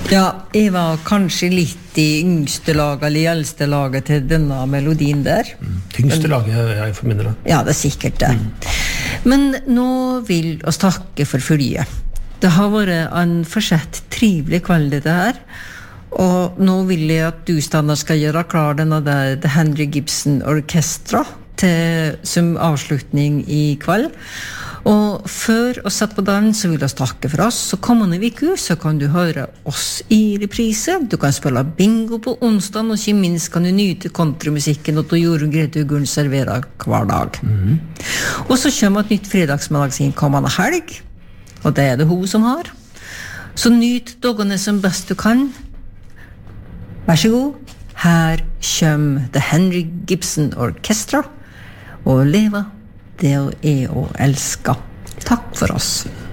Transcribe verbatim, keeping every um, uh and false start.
Ja, jeg var kanskje litt i yngste laget eller i eldste laget til denne melodien der. Mm. Tyngste laget jeg forminner det. Ja, det er sikkert det. Mm. Men nå vil oss takke for følget. Det har vært en forsett trivelig kveld dette her. Og nå vil jeg at du, Stanna, skal gjøre klar denne der The Henry Gibson Orchestra til, som avslutning i kveld. Og før å sette på den, så vil jeg takke for oss. Så kommende uke, så kan du høre oss i reprise. Du kan spille bingo på onsdag, og ikke minst kan du nyte countrymusikken og Jorunn Grete Uglen serverer hver dag. Mm. Og så kommer et nytt fredagsmagasin kommende helg, og det er det hun som har. Så nyt dagene som best du kan. Vær så god. Her kommer The Henry Gibson Orchestra, og leva det er å elske. Takk for oss.